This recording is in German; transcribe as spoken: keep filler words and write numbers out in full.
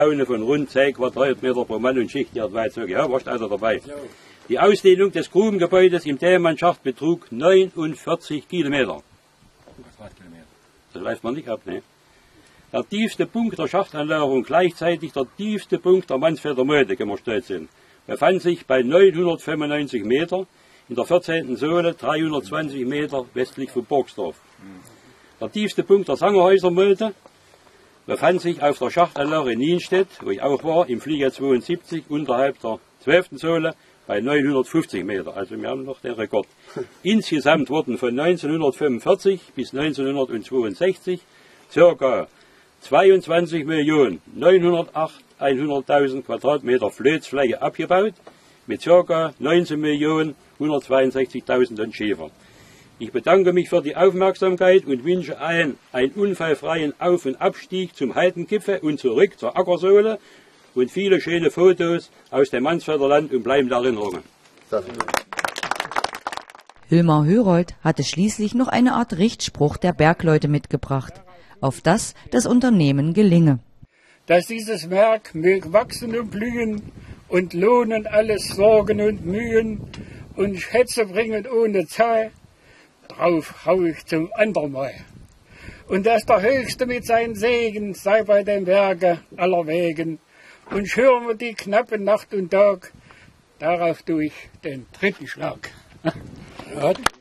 von rund zehn Quadratmeter pro Mann und Schicht, die weit so, ja, warst also dabei. Die Ausdehnung des Grubengebäudes im Dämmannschacht betrug neunundvierzig Kilometer. Das weiß man nicht ab, ne? Der tiefste Punkt der Schachtanlage und gleichzeitig der tiefste Punkt der Mansfelder Mulde, können wir stolz sind, befand sich bei neunhundertfünfundneunzig Meter in der vierzehnten Sohle, dreihundertzwanzig Meter westlich von Borgsdorf. Der tiefste Punkt der Sangerhäuser Mulde befand sich auf der Schachtanlage in Nienstedt, wo ich auch war, im Flieger zweiundsiebzig, unterhalb der zwölften Sohle, bei neunhundertfünfzig Meter. Also wir haben noch den Rekord. Insgesamt wurden von neunzehnhundertfünfundvierzig bis neunzehnhundertzweiundsechzig ca. zweiundzwanzig Millionen neunhundertacht Quadratmeter Flötsfläche abgebaut, mit ca. neunzehn Millionen hundertzweiundsechzigtausend Tonnen Schiefer. Ich bedanke mich für die Aufmerksamkeit und wünsche allen einen unfallfreien Auf- und Abstieg zum Heidengipfel und zurück zur Ackersohle und viele schöne Fotos aus dem Mansfelder Land und bleibende Erinnerungen. Hilmar Hörold hatte schließlich noch eine Art Richtspruch der Bergleute mitgebracht, auf das das Unternehmen gelinge. Dass dieses Werk möge wachsen und blühen und lohnen alles Sorgen und Mühen und Schätze bringen ohne Zahl, drauf hau ich zum anderen Mal. Und dass der Höchste mit seinem Segen sei bei dem Werke aller Wegen und schüren wir die knappe Nacht und Tag, darauf tue ich den dritten Schlag. Ja.